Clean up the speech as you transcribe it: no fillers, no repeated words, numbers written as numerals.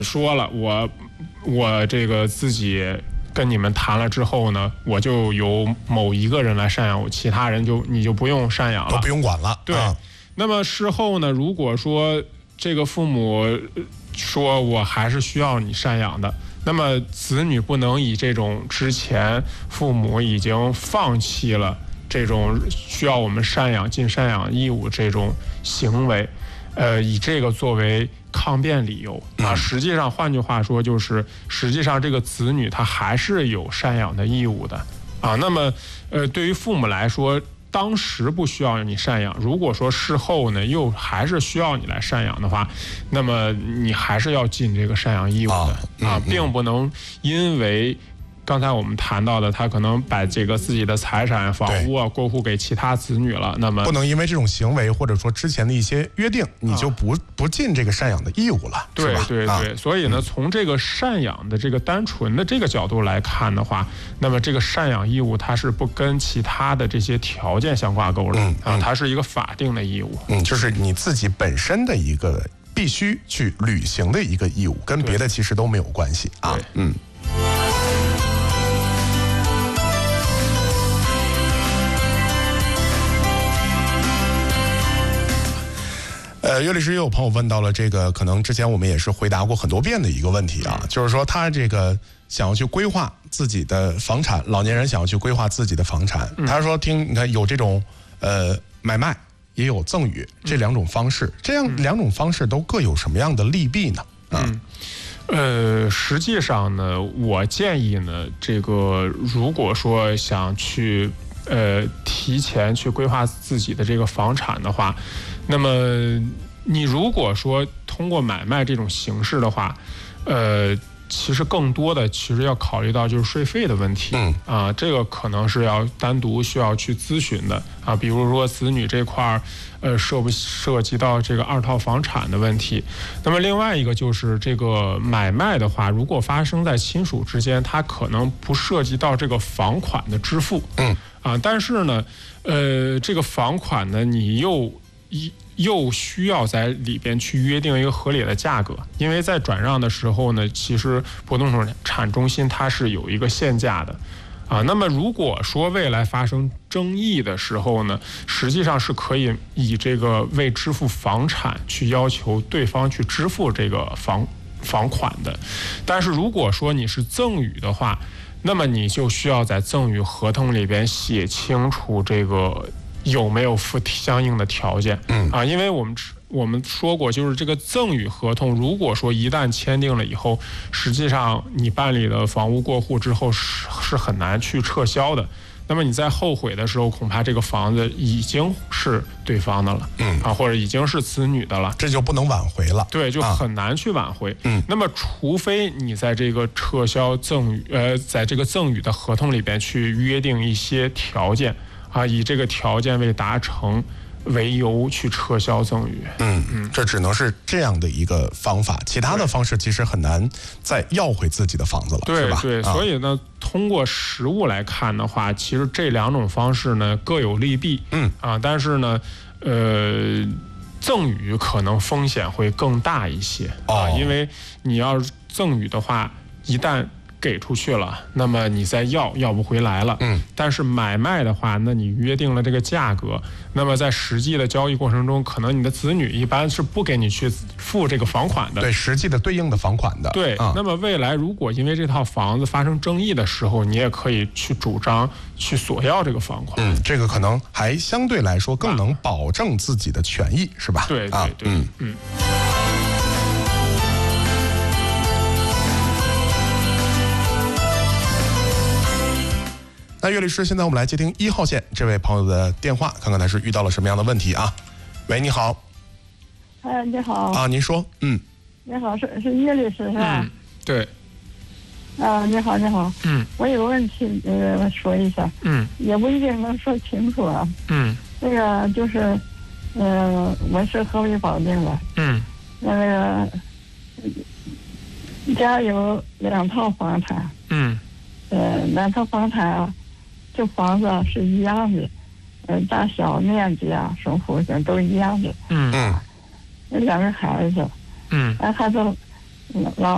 说了，我这个自己跟你们谈了之后呢，我就由某一个人来赡养我，其他人你就不用赡养了， 都不用管了。 对。那么事后呢，如果说这个父母说我还是需要你赡养的，那么子女不能以这种之前父母已经放弃了这种需要我们尽赡养义务这种行为，以这个作为抗辩理由啊。实际上，换句话说，就是实际上这个子女他还是有赡养的义务的啊。那么，对于父母来说，当时不需要你赡养，如果说事后呢又还是需要你来赡养的话，那么你还是要尽这个赡养义务的啊，并不能因为刚才我们谈到的，他可能把这个自己的财产、房屋啊过户给其他子女了，那么不能因为这种行为或者说之前的一些约定，你就不尽这个赡养的义务了， 对对对。所以呢，从这个赡养的这个单纯的这个角度来看的话，那么这个赡养义务它是不跟其他的这些条件相挂钩的啊，它是一个法定的义务， 就是你自己本身的一个必须去履行的一个义务，跟别的其实都没有关系啊，岳律师，也有朋友问到了这个，可能之前我们也是回答过很多遍的一个问题啊，就是说他这个想要去规划自己的房产，老年人想要去规划自己的房产，他说你看有这种买卖，也有赠与这两种方式，这样两种方式都各有什么样的利弊呢？ 实际上呢，我建议呢，这个如果说想去提前去规划自己的这个房产的话，那么你如果说通过买卖这种形式的话，其实更多的其实要考虑到就是税费的问题，这个可能是要单独需要去咨询的啊，比如说子女这块涉不涉及到这个2套房产的问题。那么另外一个就是这个买卖的话，如果发生在亲属之间，它可能不涉及到这个房款的支付，但是呢，这个房款呢，你又需要在里边去约定一个合理的价格，因为在转让的时候呢，其实不动产中心它是有一个限价的，那么如果说未来发生争议的时候呢，实际上是可以以这个为支付房产去要求对方去支付这个房款的。但是如果说你是赠与的话，那么你就需要在赠与合同里边写清楚这个有没有附相应的条件，因为我们说过，就是这个赠与合同，如果说一旦签订了以后，实际上你办理了房屋过户之后是很难去撤销的。那么你在后悔的时候，恐怕这个房子已经是对方的了，或者已经是子女的了， 这就不能挽回了。 对，就很难去挽回。那么除非你在这个撤销赠与，在这个赠与的合同里边去约定一些条件，以这个条件未达成为由去撤销赠与。 这只能是这样的一个方法，其他的方式其实很难再要回自己的房子了，是吧？ 对，所以呢，通过实物来看的话，其实这两种方式呢各有利弊，但是呢，赠与可能风险会更大一些因为你要赠与的话，一旦给出去了，那么你再要不回来了。但是买卖的话，那你约定了这个价格，那么在实际的交易过程中，可能你的子女一般是不给你去付这个房款的， 对，实际的对应的房款的。 对，那么未来如果因为这套房子发生争议的时候，你也可以去主张去索要这个房款。 这个可能还相对来说更能保证自己的权益，是吧？ 对。 那岳律师，现在我们来接听1号线这位朋友的电话，看看他是遇到了什么样的问题啊？喂，你好。 你好。 您说。 你好，是岳律师是吧？ 对。 你好。我有个问题，说一下。也不一定能说清楚啊。那个就是，我是河北保定的。那个家有2套房产。2套房产啊。这房子是一样的，大小面积啊，什么户型都一样的。2个孩子，孩子老